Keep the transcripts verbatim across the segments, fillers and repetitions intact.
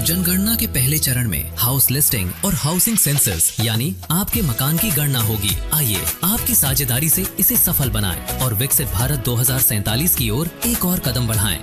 जनगणना के पहले चरण में हाउस लिस्टिंग और हाउसिंग सेंसस यानी आपके मकान की गणना होगी। आइए आपकी साझेदारी से इसे सफल बनाएं और विकसित भारत दो हज़ार सैंतालीस की ओर एक और कदम बढ़ाएं।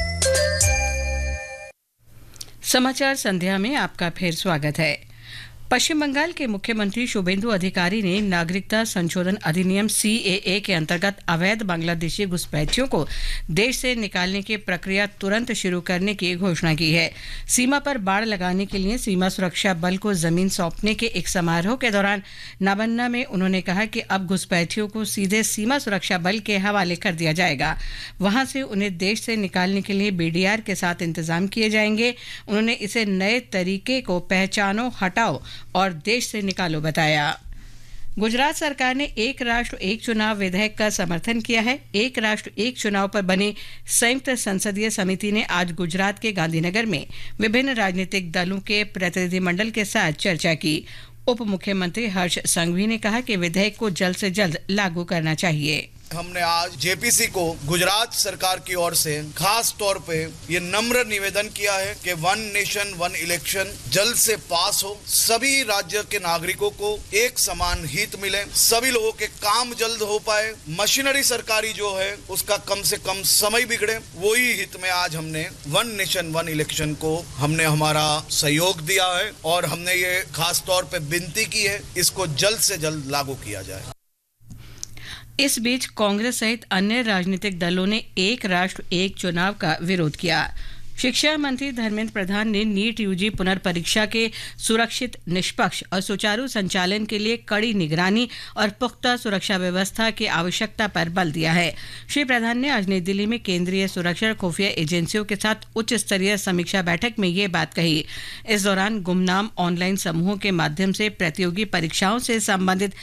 समाचार संध्या में आपका फिर स्वागत है। पश्चिम बंगाल के मुख्यमंत्री शुभेंदु अधिकारी ने नागरिकता संशोधन अधिनियम सी ए ए के अंतर्गत अवैध बांग्लादेशी घुसपैठियों को देश से निकालने की प्रक्रिया तुरंत शुरू करने की घोषणा की है। सीमा पर बाड़ लगाने के लिए सीमा सुरक्षा बल को जमीन सौंपने के एक समारोह के दौरान नाबन्ना में उन्होंने कहा कि अब घुसपैठियों को सीधे सीमा सुरक्षा बल के हवाले कर दिया जाएगा। वहां से उन्हें देश से निकालने के लिए बी डी आर के साथ इंतजाम किए जाएंगे। उन्होंने इसे नए तरीके को पहचानो, हटाओ और देश से निकालो बताया। गुजरात सरकार ने एक राष्ट्र एक चुनाव विधेयक का समर्थन किया है। एक राष्ट्र एक चुनाव पर बनी संयुक्त संसदीय समिति ने आज गुजरात के गांधीनगर में विभिन्न राजनीतिक दलों के प्रतिनिधिमंडल के साथ चर्चा की। उप मुख्यमंत्री हर्ष संघवी ने कहा कि विधेयक को जल्द से जल्द लागू करना चाहिए। हमने आज जे पी सी को गुजरात सरकार की ओर से खास तौर पे ये नम्र निवेदन किया है कि वन नेशन वन इलेक्शन जल्द से पास हो, सभी राज्य के नागरिकों को एक समान हित मिले, सभी लोगों के काम जल्द हो पाए, मशीनरी सरकारी जो है उसका कम से कम समय बिगड़े, वही हित में आज हमने वन नेशन वन इलेक्शन को हमने हमारा सहयोग दिया है और हमने ये खास तौर पे विनती की है इसको जल्द से जल्द लागू किया जाए। इस बीच कांग्रेस सहित अन्य राजनीतिक दलों ने एक राष्ट्र एक चुनाव का विरोध किया। शिक्षा मंत्री धर्मेंद्र प्रधान ने नीट यूजी पुनर्परीक्षा के सुरक्षित, निष्पक्ष और सुचारू संचालन के लिए कड़ी निगरानी और पुख्ता सुरक्षा व्यवस्था की आवश्यकता पर बल दिया है। श्री प्रधान ने आज नई दिल्ली में केंद्रीय सुरक्षा खुफिया एजेंसियों के साथ उच्च स्तरीय समीक्षा बैठक में ये बात कही। इस दौरान गुमनाम ऑनलाइन समूहों के माध्यम से प्रतियोगी परीक्षाओं से संबंधित